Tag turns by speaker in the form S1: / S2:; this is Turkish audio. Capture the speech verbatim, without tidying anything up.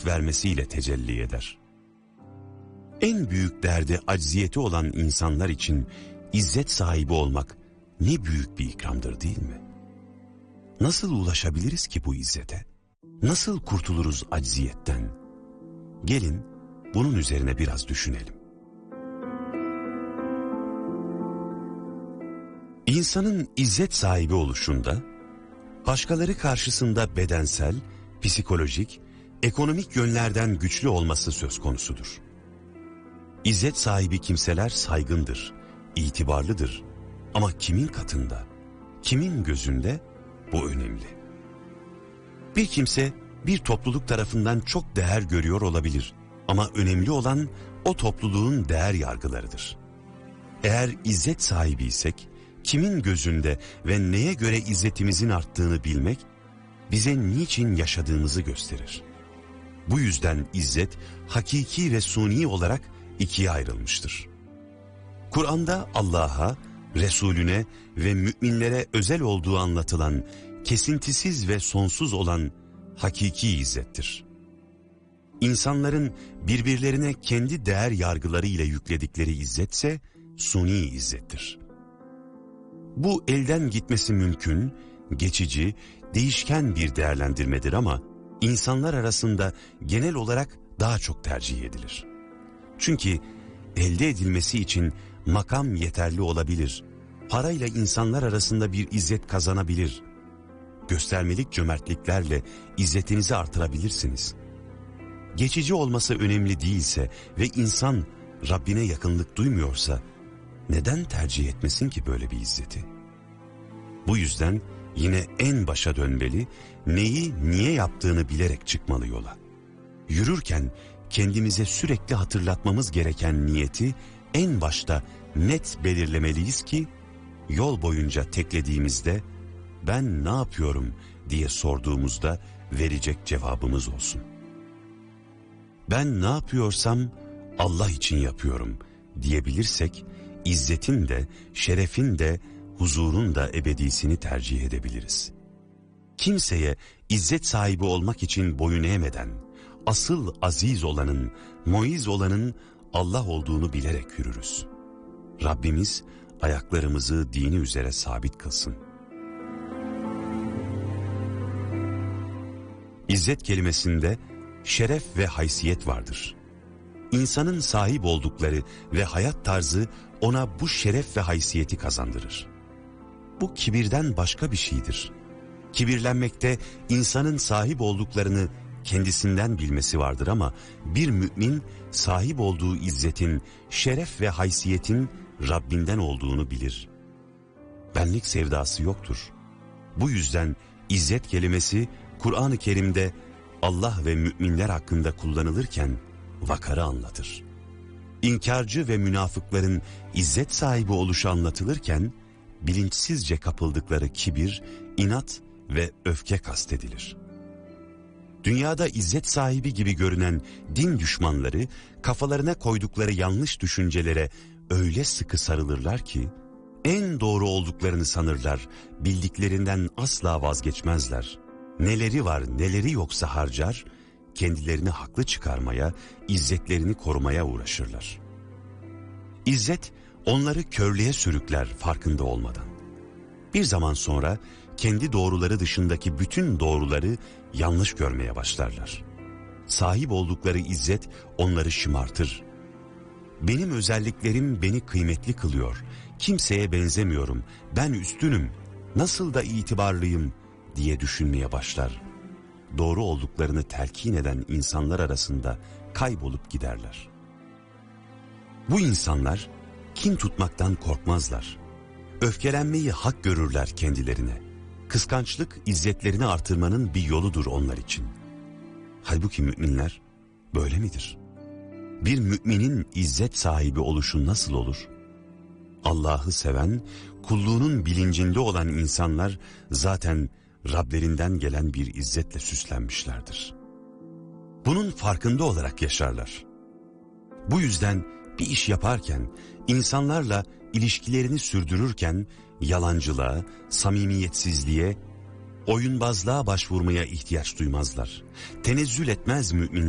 S1: izzet vermesiyle tecelli eder. En büyük derdi acziyeti olan insanlar için izzet sahibi olmak ne büyük bir ikramdır, değil mi? Nasıl ulaşabiliriz ki bu izzete? Nasıl kurtuluruz acziyetten? Gelin bunun üzerine biraz düşünelim. İnsanın izzet sahibi oluşunda, başkaları karşısında bedensel, psikolojik, ekonomik yönlerden güçlü olması söz konusudur. İzzet sahibi kimseler saygındır, itibarlıdır. Ama kimin katında, kimin gözünde, bu önemli. Bir kimse bir topluluk tarafından çok değer görüyor olabilir. Ama önemli olan o topluluğun değer yargılarıdır. Eğer izzet sahibiysek, kimin gözünde ve neye göre izzetimizin arttığını bilmek, bize niçin yaşadığımızı gösterir. Bu yüzden izzet, hakiki ve suni olarak ikiye ayrılmıştır. Kur'an'da Allah'a, Resulüne ve müminlere özel olduğu anlatılan, kesintisiz ve sonsuz olan hakiki izzettir. İnsanların birbirlerine kendi değer yargıları ile yükledikleri izzetse, suni izzettir. Bu elden gitmesi mümkün, geçici, değişken bir değerlendirmedir ama insanlar arasında genel olarak daha çok tercih edilir. Çünkü elde edilmesi için makam yeterli olabilir, parayla insanlar arasında bir izzet kazanabilir, göstermelik cömertliklerle izzetinizi artırabilirsiniz. Geçici olması önemli değilse ve insan Rabbine yakınlık duymuyorsa, neden tercih etmesin ki böyle bir izzeti? Bu yüzden yine en başa dönmeli, neyi niye yaptığını bilerek çıkmalı yola. Yürürken kendimize sürekli hatırlatmamız gereken niyeti en başta net belirlemeliyiz ki, yol boyunca teklediğimizde, ben ne yapıyorum diye sorduğumuzda verecek cevabımız olsun. Ben ne yapıyorsam Allah için yapıyorum diyebilirsek, İzzetin de, şerefin de, huzurun da ebedisini tercih edebiliriz. Kimseye izzet sahibi olmak için boyun eğmeden, asıl aziz olanın, muiz olanın Allah olduğunu bilerek yürürüz. Rabbimiz ayaklarımızı dini üzere sabit kılsın. İzzet kelimesinde şeref ve haysiyet vardır. İnsanın sahip oldukları ve hayat tarzı ona bu şeref ve haysiyeti kazandırır. Bu kibirden başka bir şeydir. Kibirlenmekte insanın sahip olduklarını kendisinden bilmesi vardır ama bir mümin sahip olduğu izzetin, şeref ve haysiyetin Rabbinden olduğunu bilir. Benlik sevdası yoktur. Bu yüzden izzet kelimesi Kur'an-ı Kerim'de Allah ve müminler hakkında kullanılırken vakarı anlatır. İnkarcı ve münafıkların izzet sahibi oluşu anlatılırken bilinçsizce kapıldıkları kibir, inat ve öfke kastedilir. Dünyada izzet sahibi gibi görünen din düşmanları kafalarına koydukları yanlış düşüncelere öyle sıkı sarılırlar ki en doğru olduklarını sanırlar, bildiklerinden asla vazgeçmezler. Neleri var neleri yoksa harcar, kendilerini haklı çıkarmaya, izzetlerini korumaya uğraşırlar. İzzet onları körlüğe sürükler farkında olmadan. Bir zaman sonra kendi doğruları dışındaki bütün doğruları yanlış görmeye başlarlar. Sahip oldukları izzet onları şımartır. Benim özelliklerim beni kıymetli kılıyor, kimseye benzemiyorum, ben üstünüm, nasıl da itibarlıyım diye düşünmeye başlar. Doğru olduklarını telkin eden insanlar arasında kaybolup giderler. Bu insanlar kin tutmaktan korkmazlar. Öfkelenmeyi hak görürler kendilerine. Kıskançlık izzetlerini artırmanın bir yoludur onlar için. Halbuki müminler böyle midir? Bir müminin izzet sahibi oluşu nasıl olur? Allah'ı seven, kulluğunun bilincinde olan insanlar zaten Rablerinden gelen bir izzetle süslenmişlerdir. Bunun farkında olarak yaşarlar. Bu yüzden bir iş yaparken, insanlarla ilişkilerini sürdürürken yalancılığa, samimiyetsizliğe, oyunbazlığa başvurmaya ihtiyaç duymazlar. Tenezzül etmez mümin.